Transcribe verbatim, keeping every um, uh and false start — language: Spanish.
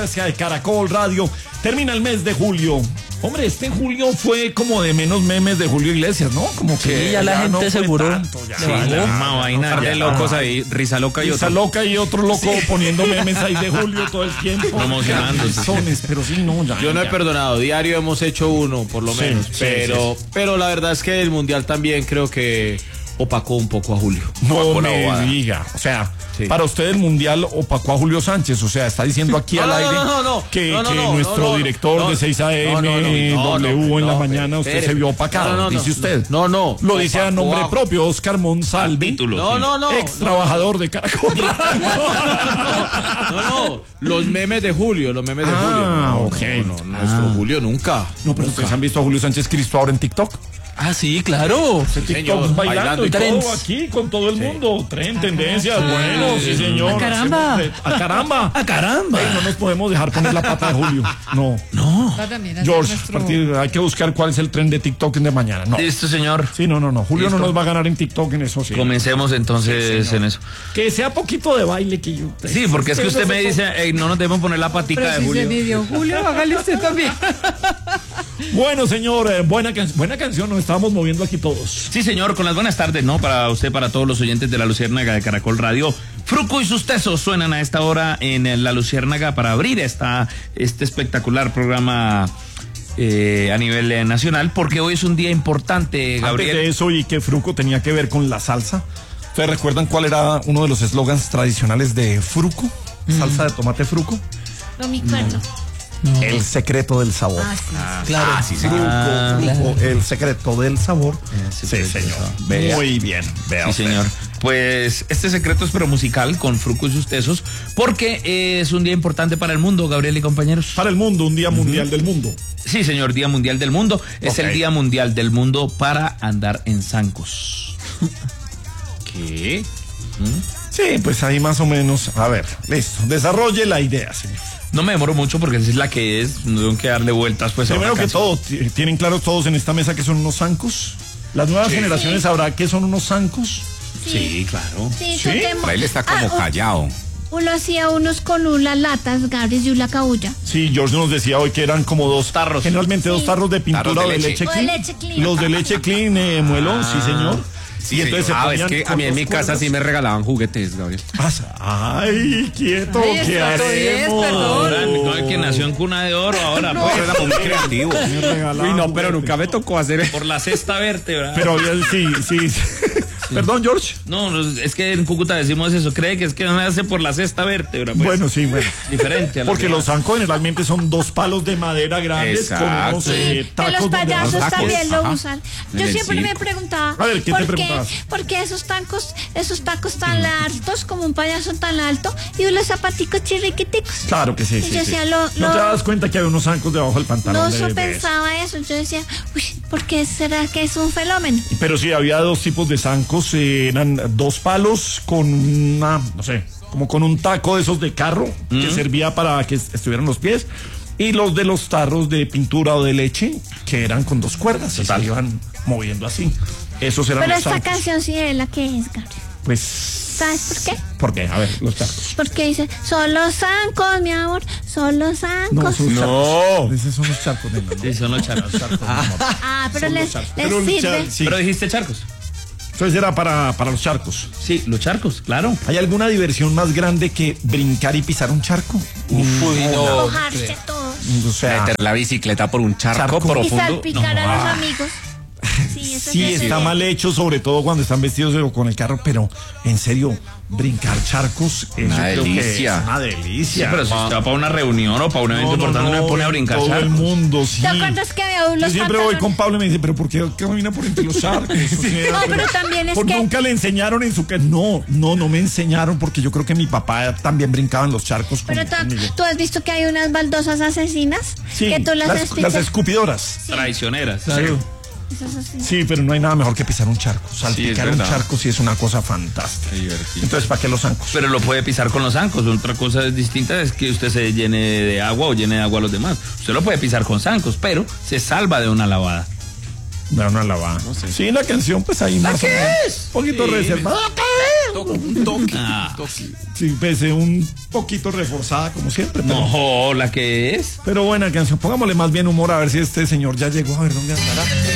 de Caracol Radio. Termina el mes de julio. Hombre, este julio fue como de menos memes de Julio Iglesias, ¿no? Como que sí, ya la ya gente no seguro. Tanto, ya, sí, ya, la misma vaina de locos ahí, risa loca y risa otro. loca y otro loco sí. poniendo memes ahí de Julio todo el tiempo. Promocionándose. Pero sí, no, ya. Yo no ya. he perdonado, diario hemos hecho uno, por lo sí, menos. Sí, pero, sí, sí. pero la verdad es que el Mundial también creo que opacó un poco a Julio. No me diga, o sea, sí. para usted el Mundial opacó a Julio Sánchez, o sea, está diciendo aquí no, al no, aire no, no, no, que, no, no, que no, nuestro no, no, director no, de seis A M, no, no, no, no, W no, en la no, mañana, usted espere. se vio opacado, no, no, dice no, usted. No, no. Lo dice a nombre opacó, propio, Oscar Monsalve, título, no, sí. no, no, ex trabajador de Caracol. No, no, los memes de Julio, los memes de Ah, Julio. No, ok. no, no, nuestro Ah. Julio nunca. No, pero ustedes han visto a Julio Sánchez Cristo ahora en TikTok. Ah, sí, claro. Sí, TikTok señor, bailando, bailando y trends. todo aquí con todo el mundo. Tren, tendencias, bueno, sí señor. ¡A caramba! A caramba. ¡A caramba! Ey, no nos podemos dejar poner la pata de Julio. No. No. George, a partir, hay que buscar cuál es el tren de TikTok de mañana. No. Listo, señor. Sí, no, no, no. Julio Listo. no nos va a ganar en TikTok en eso, sí. Comencemos entonces Sí, en eso. Que sea poquito de baile que yo. Sí, porque es que usted me dice, hey, no nos debemos poner la patica Pero de si Julio. se midió Julio, hágale usted también. Bueno, señor, eh, buena, can buena canción, nos estábamos moviendo aquí todos. Sí, señor, con las buenas tardes, ¿no? Para usted, para todos los oyentes de La Luciérnaga de Caracol Radio. Fruco y sus tesos suenan a esta hora en La Luciérnaga para abrir esta, este espectacular programa eh, a nivel eh, nacional, porque hoy es un día importante, Gabriel. Antes de eso, y que Fruco tenía que ver con la salsa. ¿Ustedes recuerdan cuál era uno de los eslogans tradicionales de Fruco? Mm. Salsa de tomate Fruco. No me acuerdo. No. El secreto del sabor. Ah, sí. Ah, Claro. Ah, sí, Fruco, ah, Fruco, claro. El secreto del sabor. Sí, sí, señor. Vea. Muy bien. Vea sí, usted. señor. Pues este secreto es pero musical con Fruco y sus tesos, porque es un día importante para el mundo, Gabriel y compañeros. Para el mundo, un día mundial uh-huh. del mundo. Sí, señor, Día Mundial del Mundo. Es okay. el Día Mundial del Mundo para andar en zancos. ¿Qué? ¿Mm? Sí, pues ahí más o menos. A ver, listo. Desarrolle la idea, señor. No me demoro mucho porque es la que es, no tengo que darle vueltas pues. Primero que todo, ¿tienen claro todos en esta mesa que son unos zancos? ¿Las nuevas sí. generaciones sí. sabrá qué son unos zancos? Sí, sí claro. Sí, ¿Sí? Tenemos... Él está como ah, callado. Uno hacía unos con unas latas, Gabriel, y una cabulla. Sí, George nos decía hoy que eran como dos tarros. Generalmente sí. dos tarros de pintura tarros de o de leche, leche clean. O de leche clean. Los de leche clean, eh, muelón, ah. sí señor. Sí, y entonces ah, es que a mí en mi casa sí me regalaban juguetes, Gabriel. Ay, quieto, Ay, ¿qué haremos? Perdón. No, el que nació en cuna de oro ahora, no, pues era muy creativo. Uy, no, pero nunca me tocó hacer. Por la sexta vértebra. Pero sí, sí. sí. Perdón, George. No, es que en Cúcuta decimos eso, cree que es que no me hace por la sexta vértebra. Pues. Bueno, sí, bueno. Diferente a la Porque los zancos generalmente son dos palos de madera grandes. Exacto. Con unos sí, eh, tacos. Que los payasos tacos. también lo Ajá. usan. Yo en siempre me preguntaba. A ver, ¿qué ¿por te qué? preguntabas? Porque esos tacos, esos tacos tan altos, como un payaso tan alto, y unos zapaticos chirriquiticos. Claro que sí, y sí. yo decía, sí. lo, ¿No lo... te das cuenta que hay unos zancos debajo del pantalón? No, de, yo de pensaba eso. eso. Yo decía, uy, ¿por qué será que es un fenómeno? Pero sí, había dos tipos de zancos, eh, eran dos palos con una, no sé, como con un taco de esos de carro mm. que servía para que estuvieran los pies, y los de los tarros de pintura o de leche que eran con dos cuerdas y se iban moviendo así. Esos eran Pero los esta zancos. canción sí es la que es, Gabriel. Pues... ¿Sabes por qué? ¿Por qué? A ver, los zancos. Porque dice, son los zancos, mi amor, son los zancos. No, son no. Esos son los charcos. De sí, son los charcos. charcos ah, ah, pero son les, les pero sirve. char, sí. Pero dijiste charcos. Entonces era para, para los charcos. Sí, los charcos, claro. ¿Hay alguna diversión más grande que brincar y pisar un charco? Uf, uy, no. Mojarse todos. O sea, meter la bicicleta por un charco, charco profundo. Y salpicar no. a los amigos. Sí, eso sí está bien. mal hecho, sobre todo cuando están vestidos de, con el carro, pero en serio, brincar charcos una eso delicia. Es una delicia. Sí, pero si usted va para una reunión o para un evento no, no, importante, no, me pone a brincar todo charcos. el mundo, sí. ¿Te acuerdas que veo los Yo siempre pantalones? voy con Pablo y me dice, pero ¿por qué camina por entre los charcos? Sí, no, pero también es por que... nunca le enseñaron en su casa. No, no, no me enseñaron porque yo creo que mi papá también brincaba en los charcos. Pero con, tú, tú has visto que hay unas baldosas asesinas. Sí, que tú las, las, las escupidoras. Sí. Traicioneras. Claro. Sí, pero no hay nada mejor que pisar un charco. Salpicar sí, un charco sí es una cosa fantástica. Entonces, ¿para qué los zancos? Pero lo puede pisar con los zancos. Otra cosa distinta es que usted se llene de agua o llene de agua a los demás. Usted lo puede pisar con zancos, pero se salva de una lavada. De una lavada. No sé. Sí, la canción, pues ahí más ¿qué o menos. es? Un poquito sí, reservada. Un toque. Ah. Sí, pese un poquito reforzada como siempre. Pero, No, la que es. pero buena canción. Pongámosle más bien humor a ver si este señor ya llegó. A ver dónde andará.